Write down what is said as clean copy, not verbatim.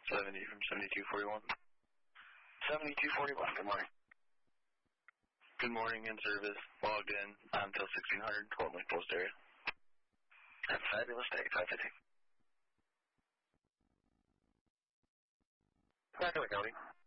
70 from 7241. 7241, good morning. Good morning, in service. Logged in until 1600, Cold Lake Post area. Have a fabulous day, 550. Back in the county.